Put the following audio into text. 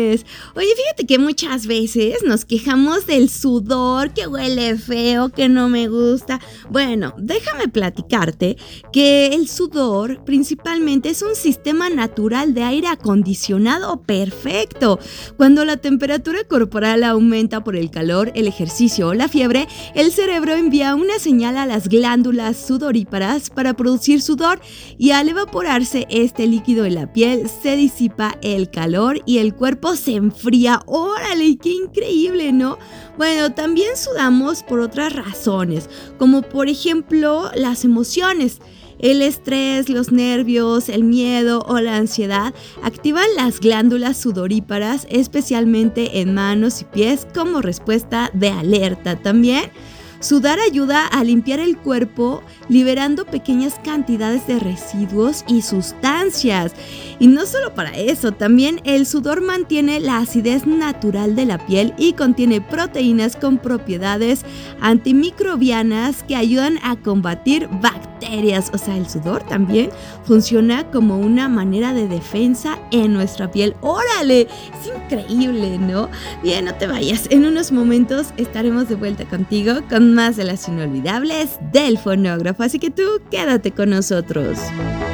es. Oye, fíjate que muchas veces nos quejamos del sudor, que huele feo, que no me gusta. Bueno, déjame platicarte que el sudor principalmente es un sistema natural de aire acondicionado perfecto. Cuando la temperatura corporal aumenta por el calor, el ejercicio o la fiebre, el cerebro envía una señal a las glándulas sudoríparas para producir sudor y al evaporarse este líquido en la piel se disipa el calor y el cuerpo se enfría. ¡Órale! ¡Qué increíble!, ¿no? Bueno, también sudamos por otras razones, como por ejemplo las emociones. El estrés, los nervios, el miedo o la ansiedad activan las glándulas sudoríparas, especialmente en manos y pies, como respuesta de alerta. También sudar ayuda a limpiar el cuerpo, liberando pequeñas cantidades de residuos y sustancias. Y no solo para eso, también el sudor mantiene la acidez natural de la piel y contiene proteínas con propiedades antimicrobianas que ayudan a combatir bacterias. O sea, el sudor también funciona como una manera de defensa en nuestra piel. ¡Órale! Es increíble, ¿no? Bien, no te vayas. En unos momentos estaremos de vuelta contigo con más de las inolvidables del fonógrafo. Así que tú quédate con nosotros.